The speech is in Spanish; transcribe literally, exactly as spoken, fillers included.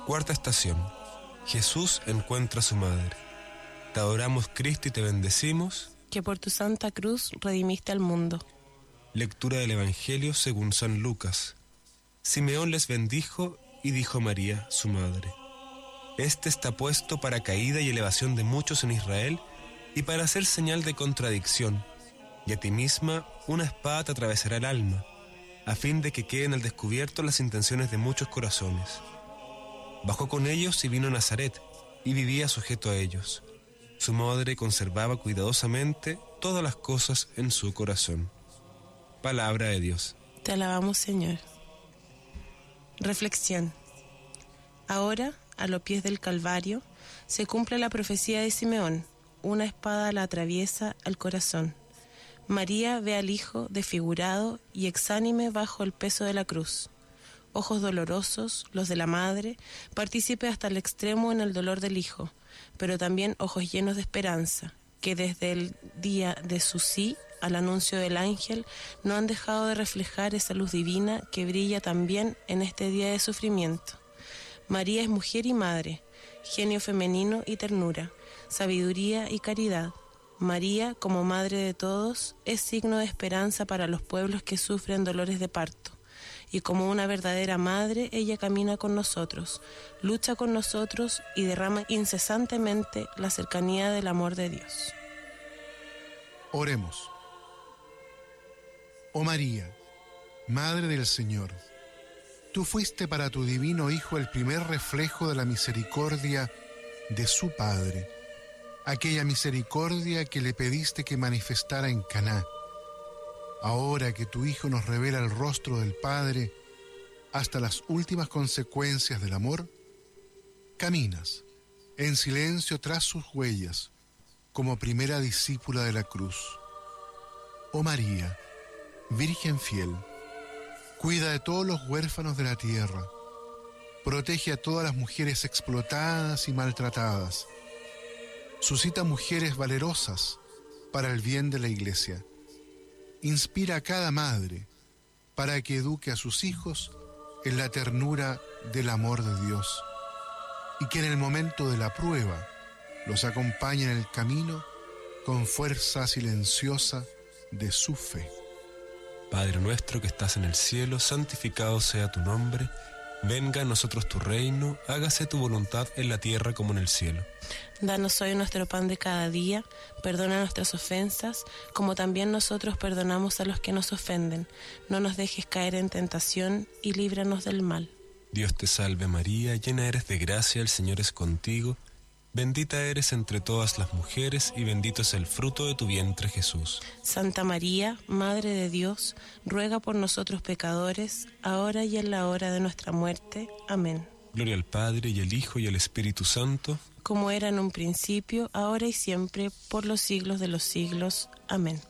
Cuarta estación. Jesús encuentra a su madre. Te adoramos, Cristo, y te bendecimos, que por tu santa cruz redimiste al mundo. Lectura del Evangelio según San Lucas. Simeón les bendijo y dijo a María, su madre: Este está puesto para caída y elevación de muchos en Israel y para hacer señal de contradicción, y a ti misma una espada te atravesará el alma, a fin de que queden al descubierto las intenciones de muchos corazones. Bajó con ellos y vino a Nazaret, y vivía sujeto a ellos. Su madre conservaba cuidadosamente todas las cosas en su corazón. Palabra de Dios. Te alabamos, Señor. Reflexión. Ahora, a los pies del Calvario, se cumple la profecía de Simeón. Una espada la atraviesa al corazón. María ve al Hijo desfigurado y exánime bajo el peso de la cruz. Ojos dolorosos, los de la madre, partícipe hasta el extremo en el dolor del Hijo, pero también ojos llenos de esperanza, que desde el día de su sí al anuncio del ángel no han dejado de reflejar esa luz divina que brilla también en este día de sufrimiento. María es mujer y madre, genio femenino y ternura, sabiduría y caridad. María, como madre de todos, es signo de esperanza para los pueblos que sufren dolores de parto. Y como una verdadera madre, ella camina con nosotros, lucha con nosotros y derrama incesantemente la cercanía del amor de Dios. Oremos. Oh María, Madre del Señor, tú fuiste para tu divino Hijo el primer reflejo de la misericordia de su Padre, aquella misericordia que le pediste que manifestara en Caná. Ahora que tu Hijo nos revela el rostro del Padre hasta las últimas consecuencias del amor, caminas en silencio tras sus huellas como primera discípula de la cruz. Oh María, Virgen fiel, cuida de todos los huérfanos de la tierra, protege a todas las mujeres explotadas y maltratadas, suscita mujeres valerosas para el bien de la Iglesia. Inspira a cada madre para que eduque a sus hijos en la ternura del amor de Dios y que en el momento de la prueba los acompañe en el camino con fuerza silenciosa de su fe. Padre nuestro que estás en el cielo, santificado sea tu nombre. Venga a nosotros tu reino, hágase tu voluntad en la tierra como en el cielo. Danos hoy nuestro pan de cada día, perdona nuestras ofensas, como también nosotros perdonamos a los que nos ofenden. No nos dejes caer en tentación y líbranos del mal. Dios te salve María, llena eres de gracia, el Señor es contigo. Bendita eres entre todas las mujeres y bendito es el fruto de tu vientre, Jesús. Santa María, Madre de Dios, ruega por nosotros pecadores, ahora y en la hora de nuestra muerte. Amén. Gloria al Padre, y al Hijo, y al Espíritu Santo. Como era en un principio, ahora y siempre, por los siglos de los siglos. Amén.